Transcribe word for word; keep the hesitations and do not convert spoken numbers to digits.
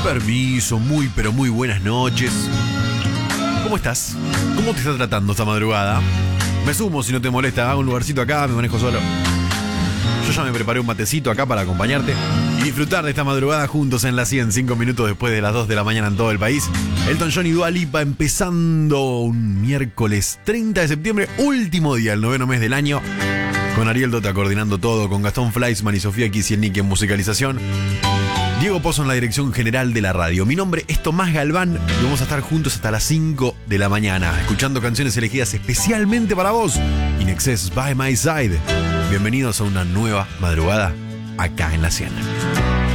Permiso, muy pero muy buenas noches. ¿Cómo estás? ¿Cómo te está tratando esta madrugada? Me sumo si no te molesta, hago un lugarcito acá, me manejo solo. Yo ya me preparé un matecito acá para acompañarte y disfrutar de esta madrugada juntos en la cien, cinco minutos después de las dos de la mañana en todo el país. Elton John y Dua Lipa empezando un miércoles treinta de septiembre, último día, el noveno mes del año. Con Ariel Dota coordinando todo, con Gastón Fleischmann y Sofía Kisielnik en musicalización. Diego Pozo en la dirección general de la radio. Mi nombre es Tomás Galván y vamos a estar juntos hasta las cinco de la mañana, escuchando canciones elegidas especialmente para vos. In Excess by My Side. Bienvenidos a una nueva madrugada acá en la cien.